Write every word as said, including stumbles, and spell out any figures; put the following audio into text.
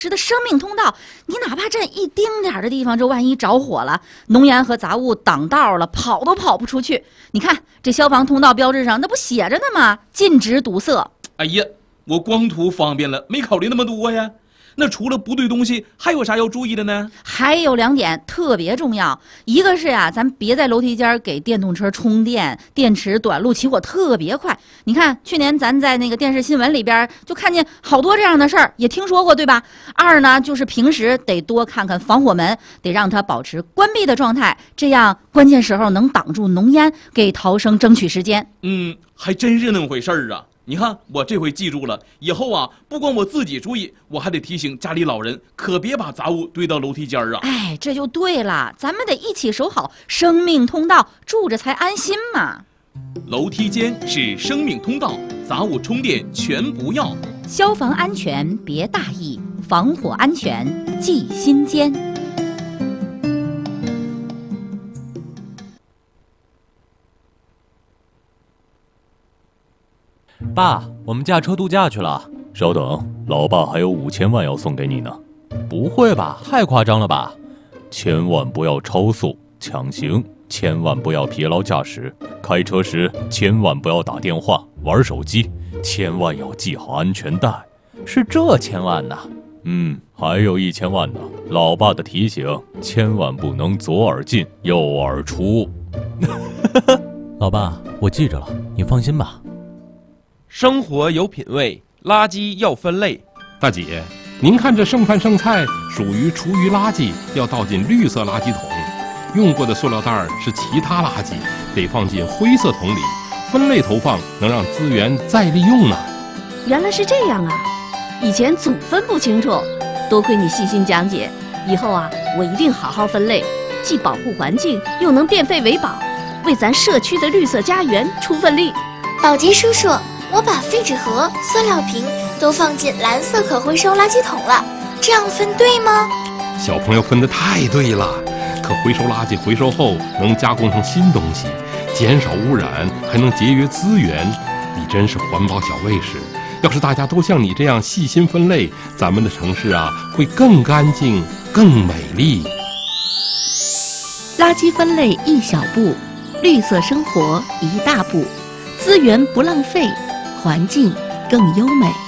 的生命通道，你哪怕占一丁点儿的地方，这万一着火了，浓烟和杂物挡道了，跑都跑不出去。你看这消防通道标志上那不写着呢吗？禁止堵塞。 哎呀，我光图方便了，没考虑那么多呀。那除了不对东西，还有啥要注意的呢？ 还有两点特别重要，一个是呀、啊，咱别在楼梯间给电动车充电，电池短路起火特别快。你看去年咱在那个电视新闻里边就看见好多这样的事儿，也听说过对吧？二呢，就是平时得多看看防火门，得让它保持关闭的状态，这样关键时候能挡住浓烟，给逃生争取时间。 嗯，还真是那么回事儿啊。你看我这回记住了，以后啊不光我自己注意，我还得提醒家里老人，可别把杂物堆到楼梯间啊。 哎，这就对了，咱们得一起守好生命通道，住着才安心嘛。 楼梯间是生命通道，杂物充电全不要。 消防安全别大意，防火安全记心间。 爸，我们驾车度假去了。稍等，老爸还有五千万要送给你呢。不会吧，太夸张了吧？千万不要超速、抢行，千万不要疲劳驾驶。开车时千万不要打电话、玩手机，千万要系好安全带。是这千万呢？嗯，还有一千万呢。老爸的提醒，千万不能左耳进右耳出。 老爸，我记着了，你放心吧。 生活有品位，垃圾要分类。 大姐，您看这剩饭剩菜属于厨余垃圾，要倒进绿色垃圾桶；用过的塑料袋是其他垃圾，得放进灰色桶里。分类投放能让资源再利用呢。 原来是这样啊！以前总分不清楚，多亏你细心讲解，以后啊，我一定好好分类，既保护环境，又能变废为宝，为咱社区的绿色家园出份力。 宝杰叔叔，我把废纸盒、塑料瓶都放进蓝色可回收垃圾桶了，这样分对吗？ 小朋友分得太对了，可回收垃圾回收后能加工成新东西，减少污染，还能节约资源。你真是环保小卫士！要是大家都像你这样细心分类，咱们的城市啊会更干净、更美丽。 垃圾分类一小步，绿色生活一大步，资源不浪费，环境更优美。